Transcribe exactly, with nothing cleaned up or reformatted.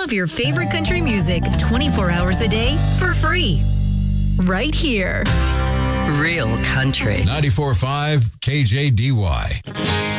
all of your favorite country music twenty-four hours a day for free. Right here. Real country. ninety-four point five K J D Y.